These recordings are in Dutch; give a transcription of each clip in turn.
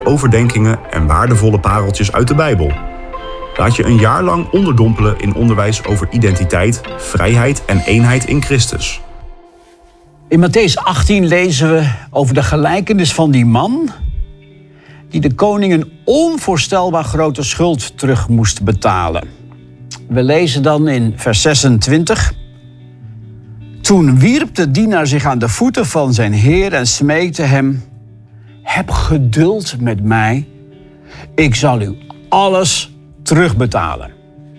overdenkingen en waardevolle pareltjes uit de Bijbel. Laat je een jaar lang onderdompelen in onderwijs over identiteit, vrijheid en eenheid in Christus. In Mattheüs 18 lezen we over de gelijkenis van die man die de koning een onvoorstelbaar grote schuld terug moest betalen. We lezen dan in vers 26. Toen wierp de dienaar zich aan de voeten van zijn heer en smeekte hem: heb geduld met mij, ik zal u alles terugbetalen.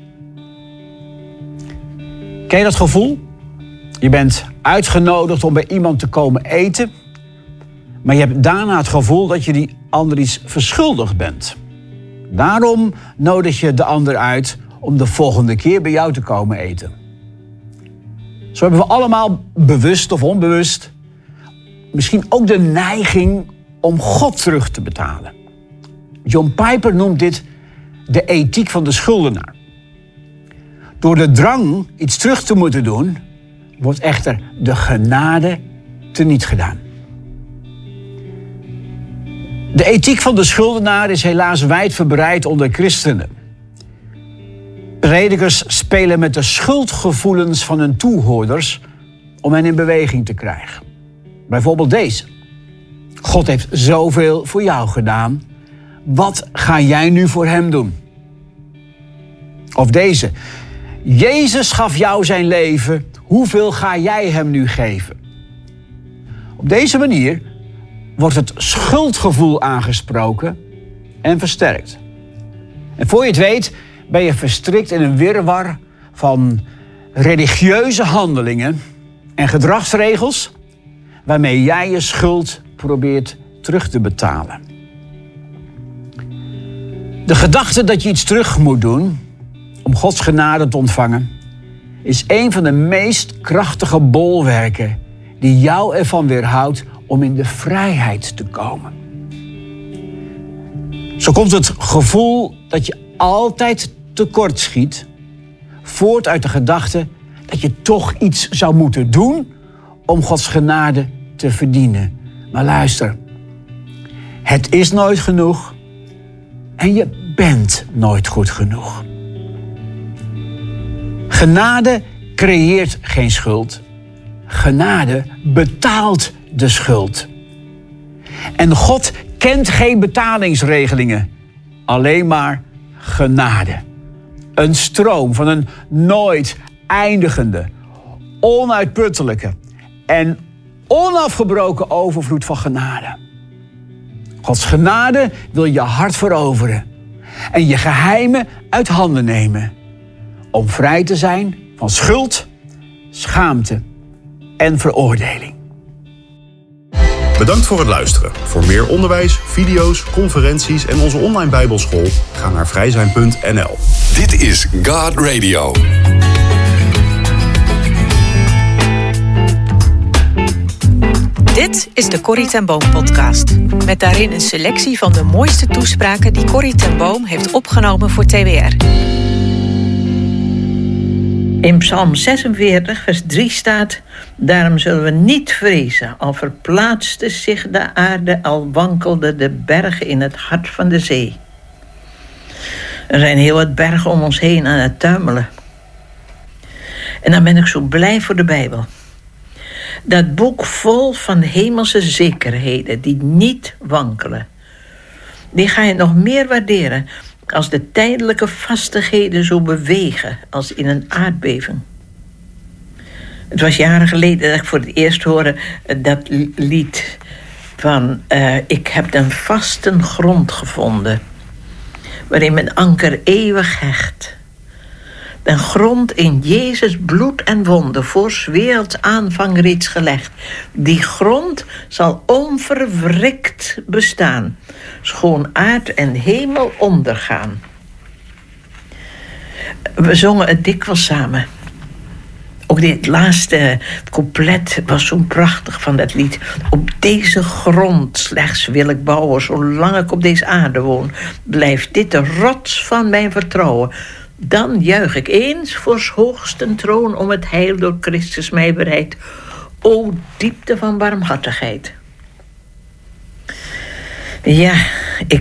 Ken je dat gevoel? Je bent uitgenodigd om bij iemand te komen eten, maar je hebt daarna het gevoel dat je die ander iets verschuldigd bent. Daarom nodig je de ander uit om de volgende keer bij jou te komen eten. Zo hebben we allemaal bewust of onbewust misschien ook de neiging om God terug te betalen. John Piper noemt dit de ethiek van de schuldenaar. Door de drang iets terug te moeten doen, wordt echter de genade teniet gedaan. De ethiek van de schuldenaar is helaas wijdverbreid onder christenen. Predikers spelen met de schuldgevoelens van hun toehoorders om hen in beweging te krijgen. Bijvoorbeeld deze: God heeft zoveel voor jou gedaan. Wat ga jij nu voor hem doen? Of deze: Jezus gaf jou zijn leven. Hoeveel ga jij hem nu geven? Op deze manier wordt het schuldgevoel aangesproken en versterkt. En voor je het weet ben je verstrikt in een wirwar van religieuze handelingen en gedragsregels waarmee jij je schuld probeert terug te betalen. De gedachte dat je iets terug moet doen om Gods genade te ontvangen is een van de meest krachtige bolwerken die jou ervan weerhoudt om in de vrijheid te komen. Zo komt het gevoel dat je altijd tekort schiet voort uit de gedachte dat je toch iets zou moeten doen om Gods genade te verdienen. Maar luister, het is nooit genoeg en je bent nooit goed genoeg. Genade creëert geen schuld. Genade betaalt de schuld. En God kent geen betalingsregelingen, alleen maar genade. Een stroom van een nooit eindigende, onuitputtelijke en onafgebroken overvloed van genade. Gods genade wil je hart veroveren en je geheimen uit handen nemen om vrij te zijn van schuld, schaamte en veroordeling. Bedankt voor het luisteren. Voor meer onderwijs, video's, conferenties en onze online Bijbelschool ga naar vrijzijn.nl. Dit is God Radio. Dit is de Corrie ten Boom podcast. Met daarin een selectie van de mooiste toespraken die Corrie ten Boom heeft opgenomen voor TWR. In Psalm 46, vers 3 staat: daarom zullen we niet vrezen, al verplaatste zich de aarde, al wankelden de bergen in het hart van de zee. Er zijn heel wat bergen om ons heen aan het tuimelen. En dan ben ik zo blij voor de Bijbel. Dat boek vol van hemelse zekerheden die niet wankelen. Die ga je nog meer waarderen als de tijdelijke vastigheden zo bewegen als in een aardbeving. Het was jaren geleden dat ik voor het eerst hoorde dat lied van ik heb een vaste grond gevonden, waarin mijn anker eeuwig hecht. Den grond in Jezus bloed en wonden, voor 's werelds aanvang reeds gelegd. Die grond zal onverwrikt bestaan, schoon aard en hemel ondergaan. We zongen het dikwijls samen. Ook dit laatste couplet was zo prachtig van dat lied. Op deze grond slechts wil ik bouwen, zolang ik op deze aarde woon. Blijft dit de rots van mijn vertrouwen. Dan juich ik eens voor 's hoogsten troon om het heil door Christus mij bereid. O diepte van barmhartigheid. Ja, ik